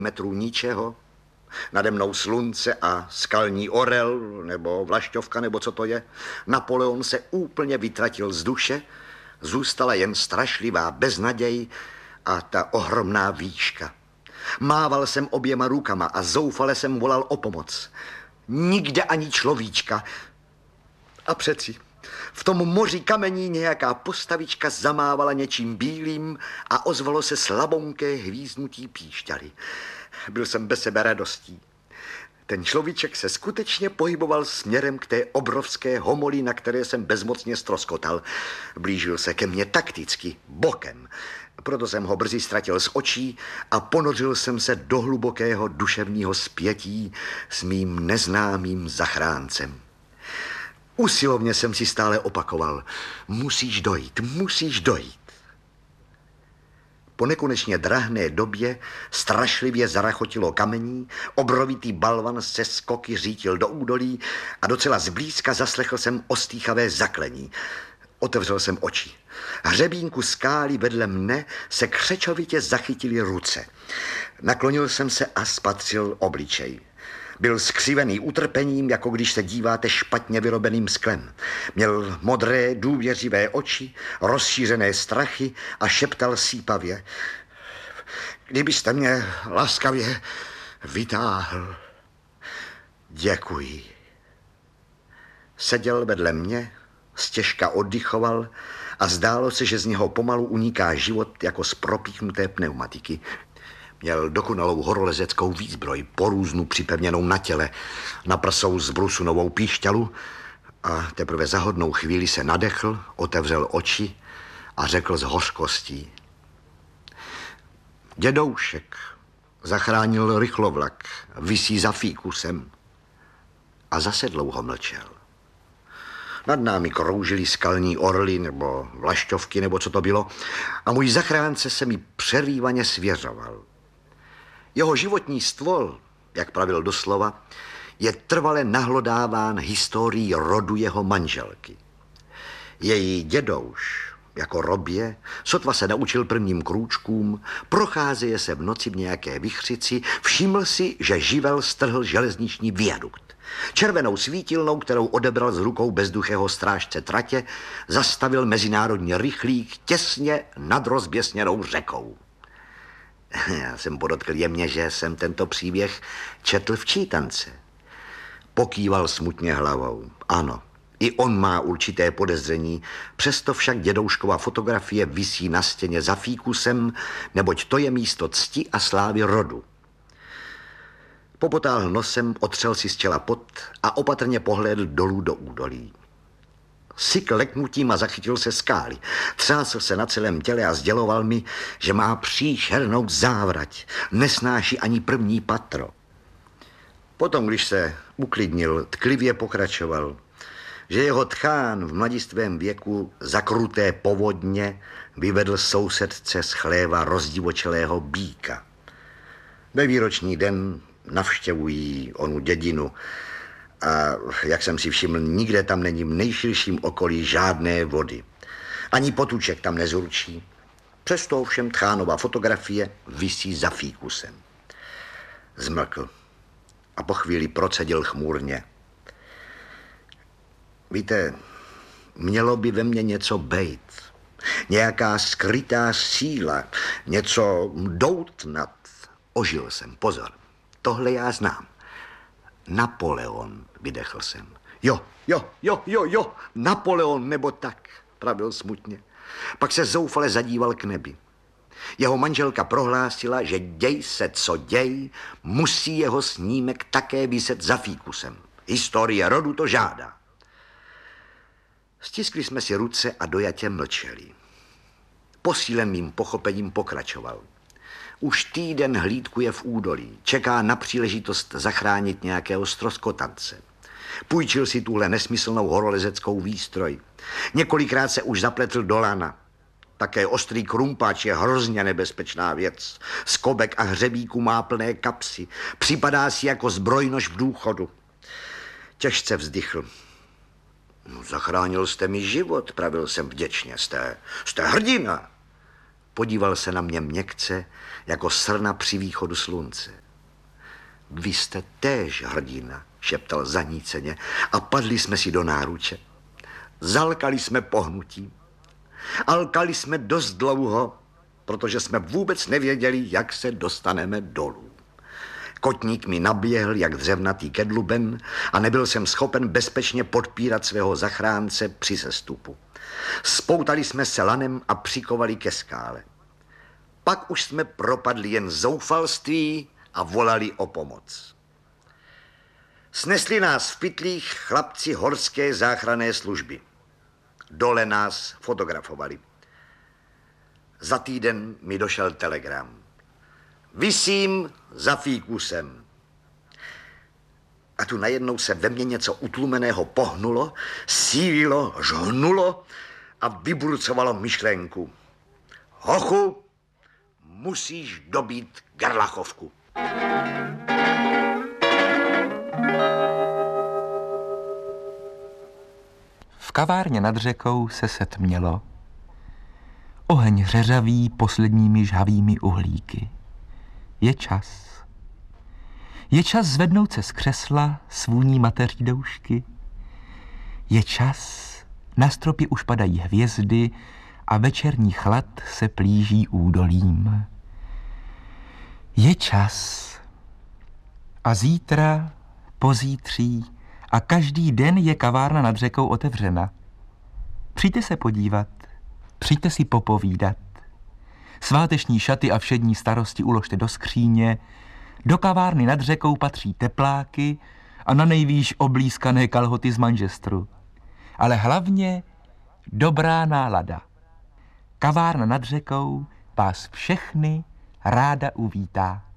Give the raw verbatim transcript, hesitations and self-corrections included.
metrů ničeho, nade mnou slunce a skalní orel, nebo vlašťovka, nebo co to je. Napoleon se úplně vytratil z duše, zůstala jen strašlivá beznaděj a ta ohromná výška. Mával jsem oběma rukama a zoufale jsem volal o pomoc. Nikde ani človíčka. A přeci v tom moři kamení nějaká postavička zamávala něčím bílým a ozvalo se slabonké hvíznutí píšťaly. Byl jsem bez sebe radostí. Ten človíček se skutečně pohyboval směrem k té obrovské homoli, na které jsem bezmocně ztroskotal. Blížil se ke mně takticky, bokem. Proto jsem ho brzy ztratil z očí a ponořil jsem se do hlubokého duševního spětí s mým neznámým zachráncem. Usilovně jsem si stále opakoval, musíš dojít, musíš dojít. Po nekonečně drahné době strašlivě zarachotilo kamení, obrovitý balvan se skoky řítil do údolí a docela zblízka zaslechl jsem ostýchavé zaklení. Otevřel jsem oči. Hřebínku skály vedle mne se křečovitě zachytily ruce. Naklonil jsem se a spatřil obličej. Byl skřivený utrpením, jako když se díváte špatně vyrobeným sklem. Měl modré, důvěřivé oči, rozšířené strachy a šeptal sípavě. Kdybyste mě laskavě vytáhl. Děkuji. Seděl vedle mě, stěžka oddychoval a zdálo se, že z něho pomalu uniká život jako z propíchnuté pneumatiky. Měl dokonalou horolezeckou výzbroj, porůznu připevněnou na těle, na prsou zbrusu novou píšťalu a teprve za hodnou chvíli se nadechl, otevřel oči a řekl s hořkostí. Dědoušek zachránil rychlovlak, visí za fíkusem. A zase dlouho mlčel. Nad námi kroužily skalní orly nebo vlašťovky, nebo co to bylo, a můj zachránce se mi přerývaně svěřoval. Jeho životní stvol, jak pravil doslova, je trvale nahlodáván historií rodu jeho manželky. Její dědouš, jako robě, sotva se naučil prvním krůčkům, procházeje se v noci v nějaké vichřici, všiml si, že živel strhl železniční viadukt. Červenou svítilnou, kterou odebral z rukou bezduchého strážce tratě, zastavil mezinárodní rychlík těsně nad rozběsněnou řekou. Já jsem podotkl jemně, že jsem tento příběh četl v čítance. Pokýval smutně hlavou. Ano, i on má určité podezření, přesto však dědouškova fotografie visí na stěně za fíkusem, neboť to je místo cti a slávy rodu. Popotáhl nosem, otřel si z čela pot a opatrně pohlédl dolů do údolí. Syk leknutím a zachytil se skály. Třásl se na celém těle a sděloval mi, že má příšernou závrať. Nesnáší ani první patro. Potom, když se uklidnil, tklivě pokračoval, že jeho tchán v mladistvém věku za kruté povodně vyvedl sousedce z chléva rozdivočelého býka. Ve výroční den navštěvují onu dědinu a jak jsem si všiml, nikde tam není v nejširším okolí žádné vody. Ani potůček tam nezurčí. Přesto ovšem tchánova fotografie visí za fíkusem. Zmlkl a po chvíli procedil chmurně. Víte, mělo by ve mně něco bejt. Nějaká skrytá síla, něco doutnat. Ožil jsem, pozor, tohle já znám. Napoleon, vydechl jsem. Jo, jo, jo, jo, jo, Napoleon nebo tak, pravil smutně. Pak se zoufale zadíval k nebi. Jeho manželka prohlásila, že děj se co děj, musí jeho snímek také viset za fíkusem. Historie rodu to žádá. Stiskli jsme si ruce a dojatě mlčeli. Posílen mým pochopením pokračoval. Už týden hlídkuje v údolí, čeká na příležitost zachránit nějakého ztroskotance. Půjčil si tuhle nesmyslnou horolezeckou výstroj. Několikrát se už zapletl do lana. Také ostrý krumpáč je hrozně nebezpečná věc. Skobek a hřebíku má plné kapsy. Připadá si jako zbrojnož v důchodu. Těžce vzdychl. No, zachránil jste mi život, pravil jsem vděčně. Jste, jste hrdina. Podíval se na mě měkce, jako srna při východu slunce. Vy jste též hrdina, šeptal zaníceně a padli jsme si do náruče. Zalkali jsme pohnutím. Alkali jsme dost dlouho, protože jsme vůbec nevěděli, jak se dostaneme dolů. Kotník mi naběhl jak dřevnatý kedluben a nebyl jsem schopen bezpečně podpírat svého zachránce při sestupu. Spoutali jsme se lanem a přikovali ke skále. Pak už jsme propadli jen zoufalství a volali o pomoc. Snesli nás v pytlích chlapci horské záchranné služby. Dole nás fotografovali. Za týden mi došel telegram. Visím za fíkusem. A tu najednou se ve mně něco utlumeného pohnulo, sílilo, žhnulo a vyburcovalo myšlenku. Hochu, musíš dobít Gerlachovku. V kavárně nad řekou se setmělo. Oheň řeřaví posledními žhavými uhlíky. Je čas. Je čas zvednout se z křesla s vůní mateří doušky. Je čas. Na stropě už padají hvězdy a večerní chlad se plíží údolím. Je čas. A zítra, pozítří a každý den je kavárna nad řekou otevřena. Přijďte se podívat, přijďte si popovídat. Sváteční šaty a všední starosti uložte do skříně, do kavárny nad řekou patří tepláky a na nejvýš oblízkané kalhoty z Manchesteru. Ale hlavně dobrá nálada. Kavárna nad řekou vás všechny ráda uvítá.